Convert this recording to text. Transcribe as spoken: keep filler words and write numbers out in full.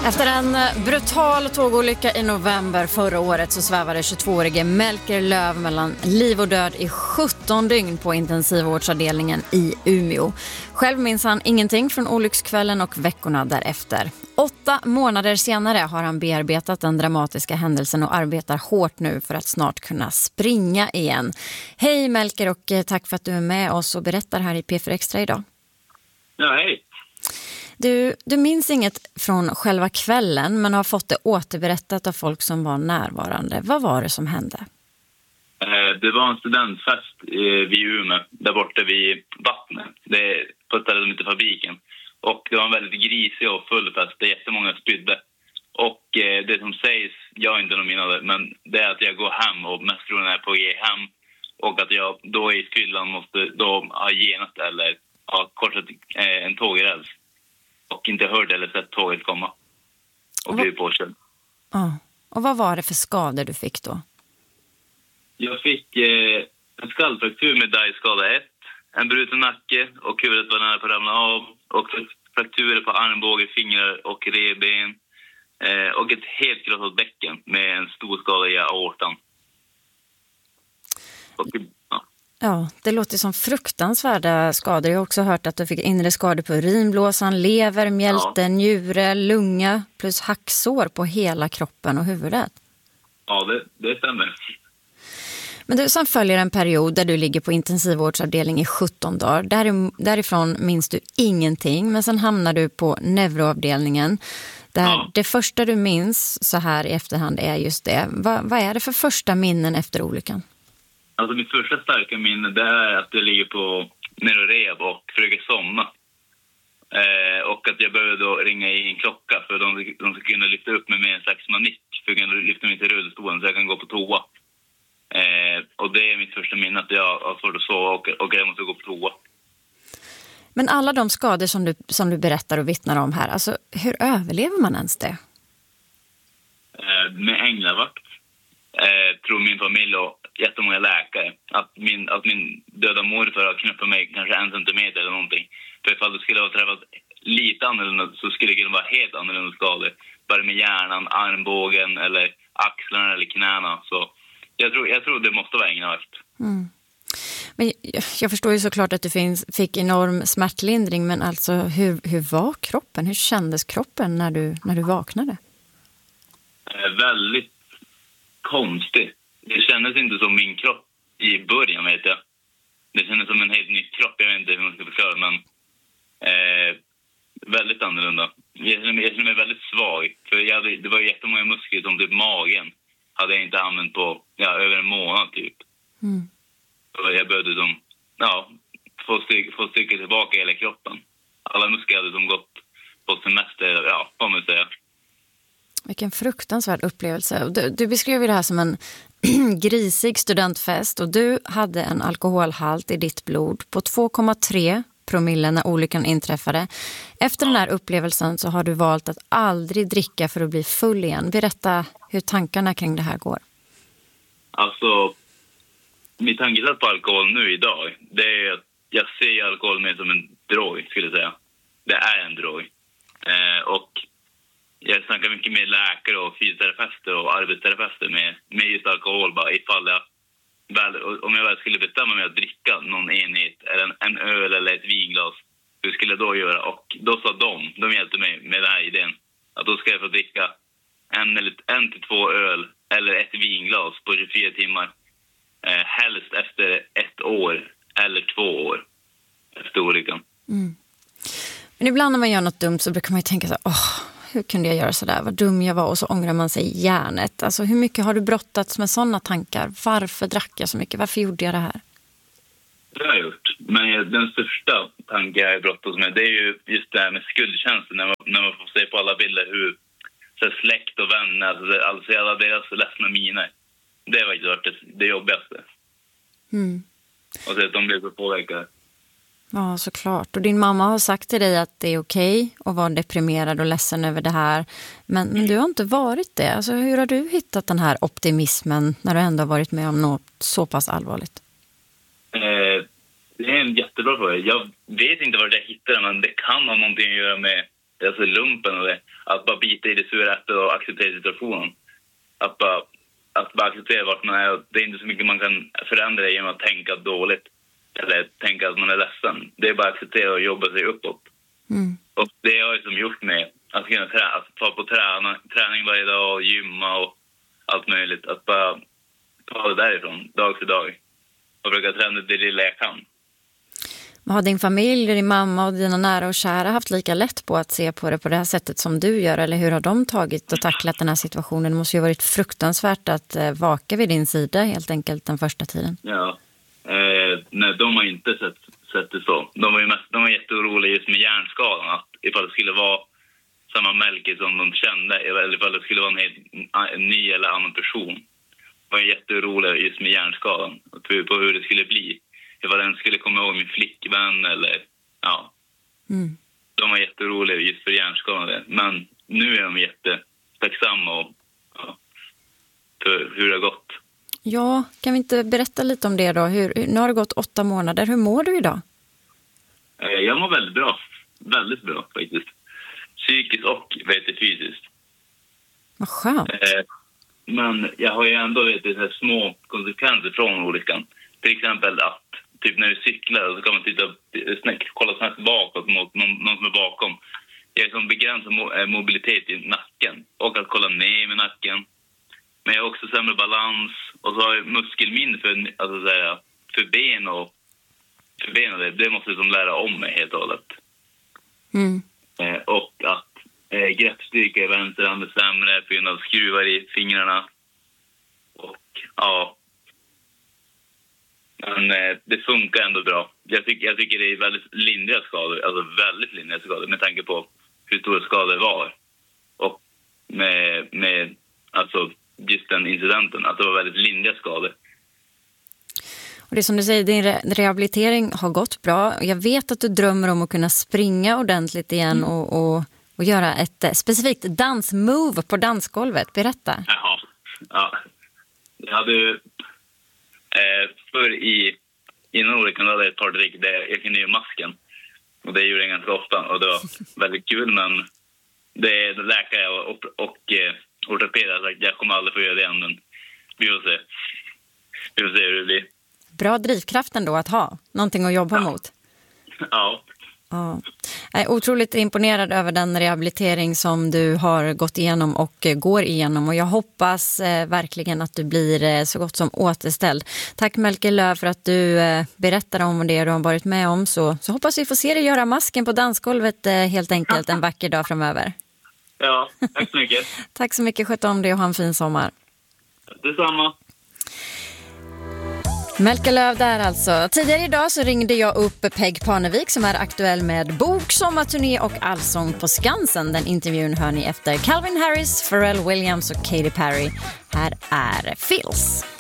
Efter en brutal tågolycka i november förra året så svävade tjugotvåårige Melker Löv mellan liv och död i sjutton dygn på intensivvårdsavdelningen i Umeå. Själv minns han ingenting från olyckskvällen och veckorna därefter. Åtta månader senare har han bearbetat den dramatiska händelsen och arbetar hårt nu för att snart kunna springa igen. Hej Melker, och tack för att du är med oss och berättar här i P fyra Extra idag. Ja, hej. Du, du minns inget från själva kvällen men har fått det återberättat av folk som var närvarande. Vad var det som hände? Det var en studentfest vid Umeå, där borta vid vattnet. Det är på ett ställe som heter Fabriken. Och det var en väldigt grisig och full fest. Det är jättemånga spydde. Och det som sägs, jag är inte någon minade, men det är att jag går hem och mest troligen är på väg hem. Och att jag då i fyllan måste då ha genat eller ha korsat en tågräls. Och inte hörde eller sett tåget komma. Och blev påkörd. Ja. Och vad var det för skador du fick då? Jag fick eh, en skallfraktur med dajskada ett. En bruten nacke och huvudet var nära på att ramla av. Och frakturer på armbåge, fingrar och revben. Eh, och ett helt krossat bäcken med en stor skada i aortan. Och, ja. Ja, det låter som fruktansvärda skador. Jag har också hört att du fick inre skador på urinblåsan, lever, mjälte, ja. njure, lunga plus hacksår på hela kroppen och huvudet. Ja, det, det stämmer. Men du, sen följer en period där du ligger på intensivvårdsavdelning i sjutton dagar. Där, därifrån minns du ingenting, men sen hamnar du på neuroavdelningen. Där ja. Det första du minns så här i efterhand är just det. Va, vad är det för första minnen efter olyckan? Alltså mitt första starka minne det är att jag ligger på neurorehab och försöker somna. Eh, och att jag behöver då ringa i en klocka för de, de ska kunna lyfta upp mig med en slags manick. För att kunna lyfta mig till rullstolen så jag kan gå på toa. Eh, och det är mitt första minne att jag har svårt att sova och, och jag måste gå på toa. Men alla de skador som du, som du berättar och vittnar om här, alltså hur överlever man ens det? Eh, med änglavakt. Eh, tror min familj och jättemånga läkare att min, att min döda morfar har knuppat mig kanske en centimeter eller någonting. För ifall det skulle ha träffat lite annorlunda så skulle det kunna vara helt annorlunda skador. Bara med hjärnan, armbågen eller axlarna eller knäna. Så jag tror, jag tror det måste vara änglavakt. Mm. Men jag, jag förstår ju såklart att du finns, fick enorm smärtlindring, men alltså hur, hur var kroppen? Hur kändes kroppen när du, när du vaknade? Eh, väldigt konstigt. Det kändes inte som min kropp i början, vet jag. Det kändes som en helt ny kropp. Jag vet inte hur man ska förklara, men eh, väldigt annorlunda. Jag kände, mig, jag kände mig väldigt svag. För jag hade, det var jättemånga muskler som typ magen hade jag inte använt på ja, över en månad typ. Mm. Och jag behövde som, ja, få, styr, få styrka tillbaka hela kroppen. Alla muskler hade som gått på semester, ja, vad man säger. Vilken fruktansvärd upplevelse. Du, du beskrev ju det här som en grisig studentfest och du hade en alkoholhalt i ditt blod på två komma tre promille när olyckan inträffade. Efter den här upplevelsen så har du valt att aldrig dricka för att bli full igen. Berätta hur tankarna kring det här går. Alltså, mitt tankesätt på alkohol nu idag, det är att jag ser alkohol mer som en drog, skulle jag säga. Det är en drog. Eh, och jag snackar mycket med läkare och fysioterapeuter och arbetsterapeuter med, med just alkohol. Bara ifall jag väl, om jag väl skulle bestämma mig att dricka någon enhet, eller en, en öl eller ett vinglas, hur skulle jag då göra? Och då sa de, de hjälpte mig med den här idén, att då ska jag få dricka en, eller, en till två öl eller ett vinglas på tjugofyra timmar. Eh, helst efter ett år eller två år efter olyckan. Mm. Men ibland när man gör något dumt så brukar man ju tänka så här, åh, hur kunde jag göra så där? Vad dum jag var, och så ångrar man sig i hjärnet. Alltså hur mycket har du brottats med sådana tankar? Varför drack jag så mycket? Varför gjorde jag det här? Det har jag gjort. Men den största tanken jag har brottats med, det är ju just det här med skuldkänslan. När man, när man får se på alla bilder hur så här, släkt och vänner, alltså, alltså alla deras ledsna miner. Det var ju det, det jobbigaste. Mm. Och så att de blev så påverkade. Ja, såklart. Och din mamma har sagt till dig att det är okej att vara deprimerad och ledsen över det här. Men, men du har inte varit det. Alltså, hur har du hittat den här optimismen när du ändå har varit med om något så pass allvarligt? Eh, det är en jättebra fråga. Jag vet inte var jag hittade den, men det kan ha någonting att göra med alltså lumpen och det. Att bara bita i det sura äpplet och acceptera situationen. Att bara, att bara acceptera vart man är. Det är inte så mycket man kan förändra genom att tänka dåligt. Eller tänka att man är ledsen. Det är bara att acceptera och jobba sig uppåt. Mm. Och det har jag som gjort med att kunna trä, att ta på träna, träning varje dag och gymma och allt möjligt. Att bara ta det därifrån, dag för dag. Och försöka träna det lilla jag kan. Har din familj, din mamma och dina nära och kära haft lika lätt på att se på det på det här sättet som du gör? Eller hur har de tagit och tacklat den här situationen? Det måste ju ha varit fruktansvärt att eh, vaka vid din sida helt enkelt den första tiden. Ja, eh, nej, de har inte sett, sett det så. De var ju mest, de var jätteoroliga just med hjärnskadan. Att ifall det skulle vara samma Melker som de kände, eller ifall det skulle vara en helt en ny eller annan person. De var jätteoroliga just med hjärnskadan på hur det skulle bli. Ifall den skulle komma ihåg min flickvän eller ja. Mm. De var jätteroliga just för hjärnskadan. Men nu är de jättetacksamma och ja, för hur det har gått. Ja, kan vi inte berätta lite om det då? Hur, nu har det gått åtta månader. Hur mår du idag? Jag mår väldigt bra. Väldigt bra faktiskt. Psykiskt och vet du, fysiskt. Vad skönt. Men jag har ju ändå vet du, små konsekvenser från olyckan. Till exempel att typ när vi cyklar så kan man titta snäck, kolla snabbt bakåt mot någon, någon som är bakom. Jag är som begränsad mo- mobilitet i nacken och att kolla ner med nacken. Men jag har också sämre balans och så har jag muskelminne för, alltså, säga, för ben och för ben och det. Det måste jag som lära om mig helt och hållet. Mm. Eh, och att eh, greppstyrka i vänster hand är sämre på grund av skruvar i fingrarna. Och ja... Men eh, det funkar ändå bra. Jag, tyck, jag tycker det är väldigt lindriga skador. Alltså väldigt lindriga skador med tanke på hur stora skador var. Och med, med alltså just den incidenten. Att det var väldigt lindriga skador. Och det är som du säger, din re- rehabilitering har gått bra. Jag vet att du drömmer om att kunna springa ordentligt igen mm. och, och, och göra ett eh, specifikt dansmove på dansgolvet. Berätta. Jaha. Ja. Jag hade ju... Eh, för i innan olyckan hade jag ett par trick där jag kunde göra masken. Och det gjorde jag ganska ofta och det var väldigt kul, men det är läkare och, och, och eh, ortopeder har sagt jag kommer aldrig få göra det igen, men vi får se. Vi får se hur det blir. Bra drivkraft ändå att ha. Någonting att jobba ja. mot. Ja. Ja. Jag är otroligt imponerad över den rehabilitering som du har gått igenom och går igenom. Och jag hoppas eh, verkligen att du blir eh, så gott som återställd. Tack Melker Löv för att du eh, berättar om det du har varit med om. Så, så hoppas vi får se dig göra masken på dansgolvet eh, helt enkelt en vacker dag framöver. Ja, tack så mycket. Tack så mycket, sköt om dig och ha en fin sommar. Detsamma. Melker Löv där alltså. Tidigare idag så ringde jag upp Peg Parnevik som är aktuell med bok, sommarturné och allsång på Skansen. Den intervjun hör ni efter Calvin Harris, Pharrell Williams och Katy Perry. Här är Feels.